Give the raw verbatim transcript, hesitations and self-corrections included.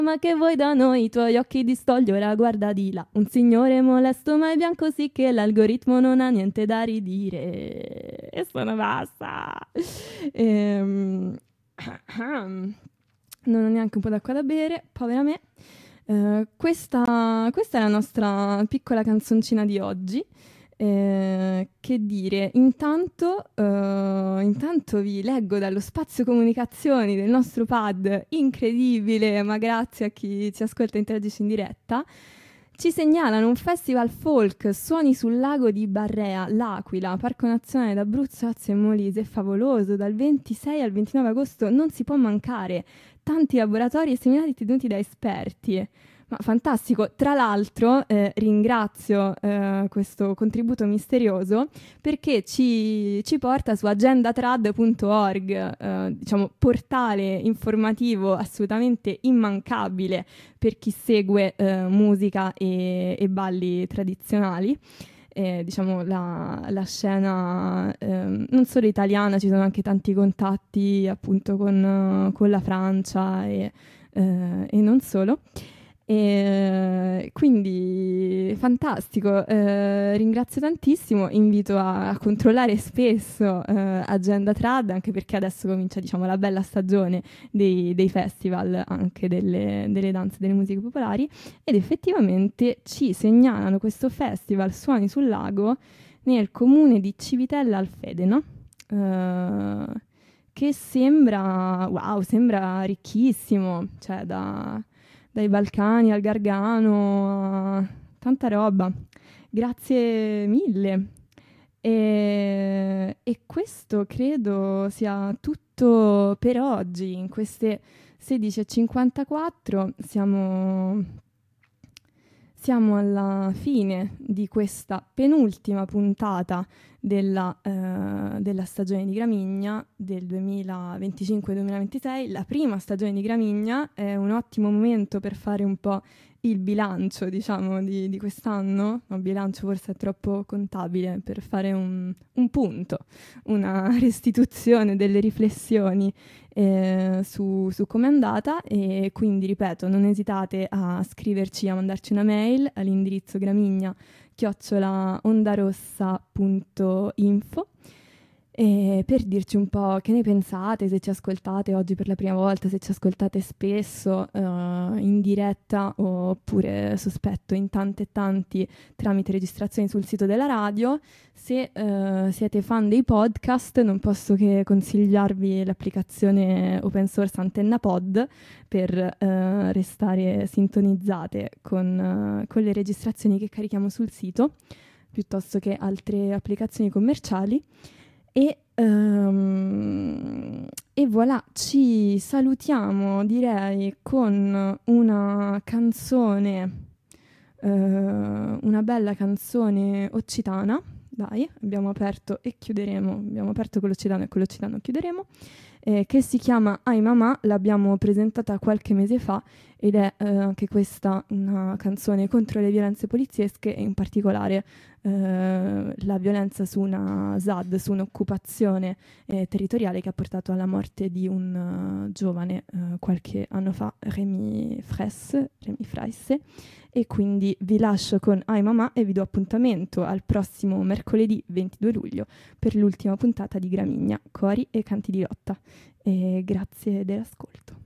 Ma che vuoi da noi, i tuoi occhi di stoglio, ora guarda di là. Un signore molesto ma è bianco sì che l'algoritmo non ha niente da ridire. E sono basta. Ehm... Non ho neanche un po' d'acqua da bere, povera me. Uh, questa, questa è la nostra piccola canzoncina di oggi. Eh, che dire, intanto, uh, intanto vi leggo dallo spazio comunicazioni del nostro pad, incredibile, ma grazie a chi ci ascolta e interagisce in diretta. Ci segnalano un festival folk, Suoni sul lago di Barrea, L'Aquila, Parco Nazionale d'Abruzzo, Lazio e Molise, favoloso, dal ventisei al ventinove agosto non si può mancare, tanti laboratori e seminari tenuti da esperti. Ma fantastico, tra l'altro eh, ringrazio eh, questo contributo misterioso perché ci, ci porta su agendatrad punto org, eh, diciamo portale informativo assolutamente immancabile per chi segue eh, musica e, e balli tradizionali. Eh, diciamo la, la scena eh, non solo italiana, ci sono anche tanti contatti appunto con, con la Francia e, eh, e non solo. E quindi fantastico, eh, ringrazio tantissimo, invito a, a controllare spesso eh, agendatrad, anche perché adesso comincia, diciamo, la bella stagione dei, dei festival, anche delle, delle danze, delle musiche popolari, ed effettivamente ci segnalano questo festival Suoni sul lago nel comune di Civitella al Fedena, eh, che sembra, wow, sembra ricchissimo, cioè da... dai Balcani al Gargano, tanta roba. Grazie mille. E, e questo credo sia tutto per oggi. In queste sedici e cinquantaquattro siamo, siamo alla fine di questa penultima puntata della, eh, della stagione di Gramigna del duemilaventicinque duemilaventisei. La prima stagione di Gramigna è un ottimo momento per fare un po' il bilancio, diciamo, di, di quest'anno. No, bilancio forse è troppo contabile, per fare un, un punto, una restituzione delle riflessioni eh, su, su come è andata. E quindi, ripeto, non esitate a scriverci, a mandarci una mail all'indirizzo gramigna chiocciola ondarossa punto info e per dirci un po' che ne pensate, se ci ascoltate oggi per la prima volta, se ci ascoltate spesso uh, in diretta oppure, sospetto, in tanti e tanti tramite registrazioni sul sito della radio. Se uh, siete fan dei podcast, non posso che consigliarvi l'applicazione open source Antenna Pod per uh, restare sintonizzate con, uh, con le registrazioni che carichiamo sul sito, piuttosto che altre applicazioni commerciali. E, um, e voilà, ci salutiamo, direi, con una canzone, uh, una bella canzone occitana. Dai, abbiamo aperto e chiuderemo, abbiamo aperto con l'occitano e con l'occitano chiuderemo, eh, che si chiama Ai Mamà, l'abbiamo presentata qualche mese fa ed è eh, anche questa una canzone contro le violenze poliziesche e in particolare eh, la violenza su una S A D, su un'occupazione eh, territoriale che ha portato alla morte di un uh, giovane uh, qualche anno fa, Rémi Fraisse, Rémi Fraisse. E quindi vi lascio con Ai Mamà e vi do appuntamento al prossimo mercoledì ventidue luglio per l'ultima puntata di Gramigna, Cori e Canti di Lotta. E grazie dell'ascolto.